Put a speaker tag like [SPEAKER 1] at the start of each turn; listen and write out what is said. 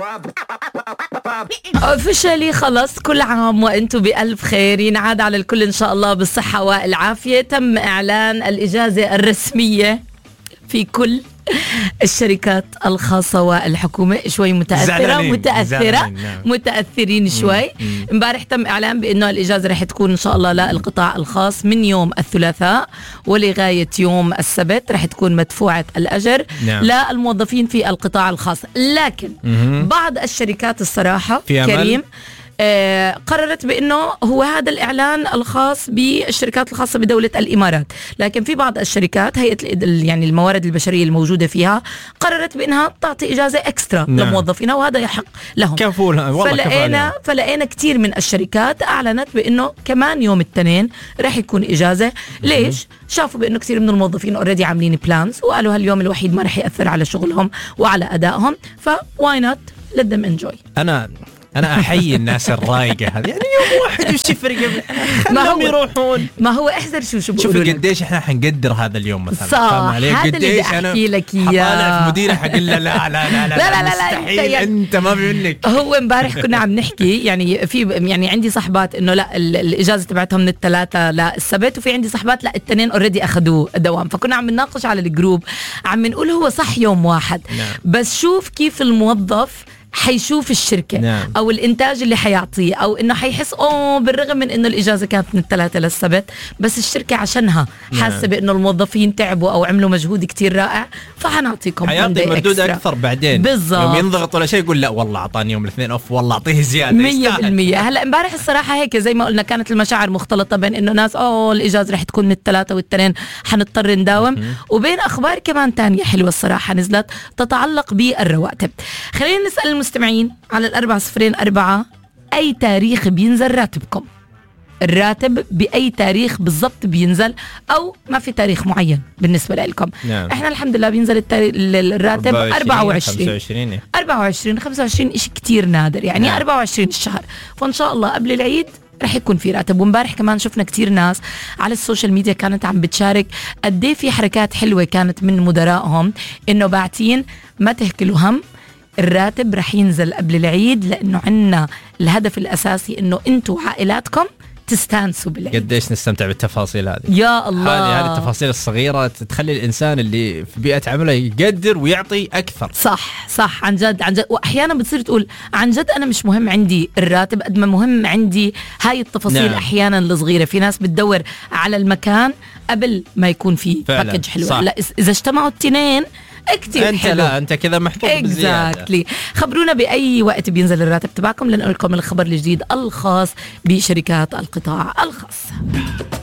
[SPEAKER 1] officially خلص، كل عام وانتم بألف خير، ينعاد على الكل إن شاء الله بالصحة والعافية. تم إعلان الإجازة الرسمية في كل الشركات الخاصة والحكومة. شوي متأثرين شوي. امبارح تم إعلان بأنه الإجازة رح تكون إن شاء الله للقطاع الخاص من يوم الثلاثاء ولغاية يوم السبت، رح تكون مدفوعة الأجر للموظفين في القطاع الخاص. لكن بعض الشركات الصراحة كريم قررت بأنه هو هذا الإعلان الخاص بالشركات الخاصة بدولة الإمارات، لكن في بعض الشركات هيئة يعني الموارد البشرية الموجودة فيها قررت بأنها تعطي إجازة إكسترا لموظفينها، وهذا يحق لهم. فلقينا كتير من الشركات أعلنت بأنه كمان يوم الاثنين رح يكون إجازة. ليش؟ شافوا بأنه كتير من الموظفين already عاملين بلانز وقالوا هاليوم الوحيد ما رح يأثر على شغلهم وعلى أدائهم، فواي نوت let them enjoy.
[SPEAKER 2] أنا أحيي الناس الرايقة هذه، يعني يوم واحد وش يفرق، خلهم يروحون.
[SPEAKER 1] ما هو احذر شو
[SPEAKER 2] شوفي قديش إحنا حنقدر هذا اليوم مثلا.
[SPEAKER 1] صح، هذا اللي أحكي لك إياه.
[SPEAKER 2] حطالع في مديرة حقل لا مستحيل أنت ما بينك.
[SPEAKER 1] هو امبارح كنا عم نحكي يعني عندي صحبات إنه لا الإجازة تبعتهم من الثلاثة للسبت، وفي عندي صحبات لا التنين already أخذوا دوام. فكنا عم نناقش على الجروب، عم نقول هو صح يوم واحد بس شوف كيف الموظف حيشوف الشركة أو الإنتاج اللي حيعطيه، أو إنه حيحس بالرغم من إنه الإجازة كانت من الثلاثة للسبت بس الشركة عشانها حاسة بإنه الموظفين تعبوا أو عملوا مجهود كتير رائع، فحنعطيكم
[SPEAKER 2] حيعطي مردود أكثر بعدين.
[SPEAKER 1] بالضبط.
[SPEAKER 2] يوم ينضغط ولا شيء يقول لا والله أعطاني يوم الاثنين أوف، والله أعطيه زيادة
[SPEAKER 1] 100%. هلا امبارح الصراحة هيك زي ما قلنا كانت المشاعر مختلطة بين إنه ناس الإجازة رح تكون من الثلاثة والتنين حنضطر نداوم، وبين أخبار كمان تانية حلوة الصراحة نزلت تتعلق بالرواتب. خلينا نسأل المستمعين على 4004 أي تاريخ بينزل راتبكم؟ الراتب بأي تاريخ بالضبط بينزل، أو ما في تاريخ معين بالنسبة لكم؟ احنا الحمد لله بينزل الراتب 24 25 إشي كتير نادر يعني 24 الشهر، فإن شاء الله قبل العيد رح يكون في راتب. ومبارح كمان شفنا كتير ناس على السوشيال ميديا كانت عم بتشارك قديه في حركات حلوة كانت من مدرائهم إنه باعتين ما تهكلوا هم، الراتب رح ينزل قبل العيد لأنه عنا الهدف الأساسي إنه أنتوا عائلاتكم تستانسوا بالعيد.
[SPEAKER 2] قديش نستمتع بالتفاصيل هذه
[SPEAKER 1] يا الله.
[SPEAKER 2] هذه التفاصيل الصغيرة تخلي الإنسان اللي في بيئة عمله يقدر ويعطي أكثر.
[SPEAKER 1] صح عن جد. وأحيانا بتصير تقول عن جد أنا مش مهم عندي الراتب قد ما مهم عندي هاي التفاصيل. أحيانا الصغيرة في ناس بتدور على المكان قبل ما يكون في باكج حلو. لا إذا اجتمعوا التنين كتير
[SPEAKER 2] أنت حلو. لا أنت كذا محطوط بزيادة.
[SPEAKER 1] خبرونا بأي وقت بينزل الراتب تبعكم لنقول لكم الخبر الجديد الخاص بشركات القطاع الخاص.